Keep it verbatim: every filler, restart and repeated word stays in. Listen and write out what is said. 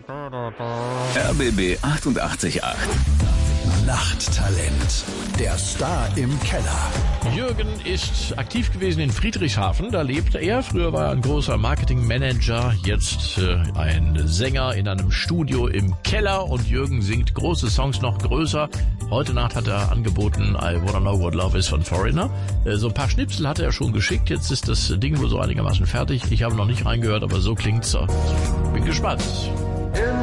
R B B achtundachtzig Komma acht. Nachttalent. Der Star im Keller. Jürgen ist aktiv gewesen in Friedrichshafen, da lebt er. Früher war er ein großer Marketingmanager, jetzt äh, ein Sänger in einem Studio im Keller. Und Jürgen singt große Songs noch größer. Heute Nacht hat er angeboten I Wanna Know What Love Is von Foreigner. Äh, so ein paar Schnipsel hat er schon geschickt. Jetzt ist das Ding wohl so einigermaßen fertig. Ich habe noch nicht reingehört, aber so klingt's. Bin gespannt.